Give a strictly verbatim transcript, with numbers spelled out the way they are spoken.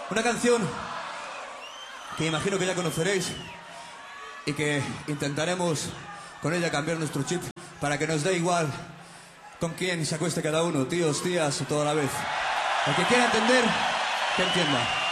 Una canción que imagino que ya conoceréis y que intentaremos con ella cambiar nuestro chip para que nos dé igual con quién se acueste cada uno, tíos, tías o toda la vez. El que quiera entender, que entienda.